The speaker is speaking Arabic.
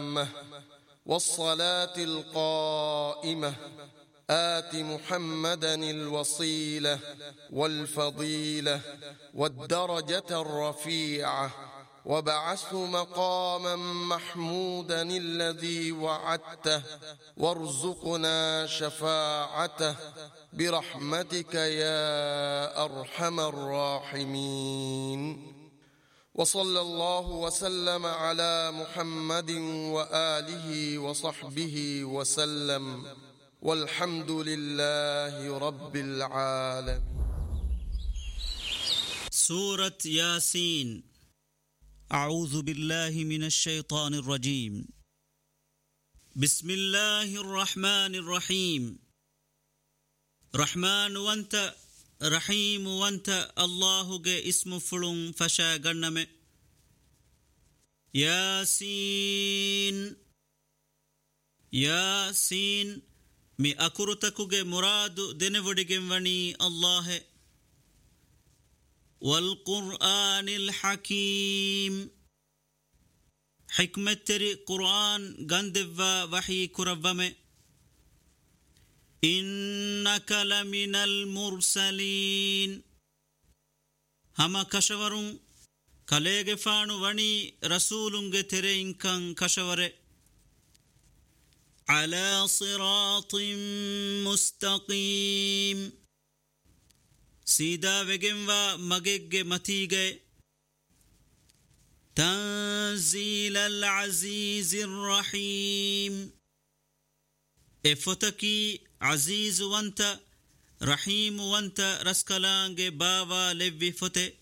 والصلاة القائمة آت محمدا الوصيلة والفضيلة والدرجة الرفيعة وابعثه مقاما محمودا الذي وعدته وارزقنا شفاعته برحمتك يا أرحم الراحمين. وصلى الله وسلم على محمد وآله وصحبه وسلم، والحمد لله رب العالمين. سورة ياسين. أعوذ بالله من الشيطان الرجيم. بسم الله الرحمن الرحيم. رحمن وانت رحيم وانت الله جاء اسم فلون فشا قرنم. ياسين ياسين مي أكرتك جاء مراد دنفدقن وني الله. والقرآن الحكيم حكمة تري قرآن غندفا وحي كربم. إنك لمن المرسلين هما كشورون كاليغ فانو وني رسولنغ ترين كان كشور على صراط مستقيم سيدا وگنوا مگگ متيگه تنزيل العزيز الرحيم افتكي عزيز وانت رحيم وانت رسكلانگ باوا لوي فته